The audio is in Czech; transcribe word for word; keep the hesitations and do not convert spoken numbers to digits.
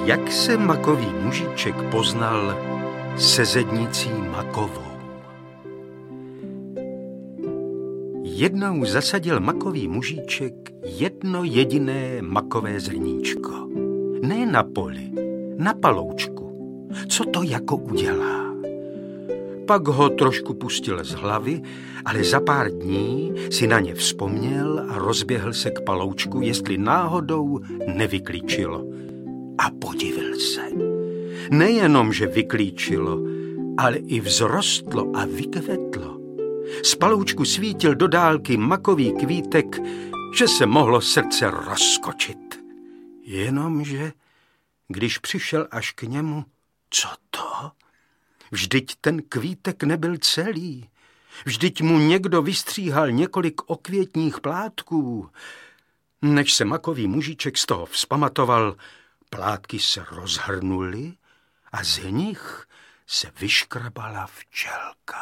Jak se makový mužíček poznal se zednicí makovou? Jednou zasadil makový mužíček jedno jediné makové zrníčko. Ne na poli, na paloučku. Co to jako udělá? Pak ho trošku pustil z hlavy, ale za pár dní si na ně vzpomněl a rozběhl se k paloučku, jestli náhodou nevyklíčilo. A podivil se. Nejenom, že vyklíčilo, ale i vzrostlo a vykvetlo. Z paloučku svítil do dálky makový kvítek, že se mohlo srdce rozskočit. Jenomže, když přišel až k němu, co to? Vždyť ten kvítek nebyl celý. Vždyť mu někdo vystříhal několik okvětních plátků. Než se makový mužíček z toho vzpamatoval, plátky se rozhrnuly a z nich se vyškrabala včelka.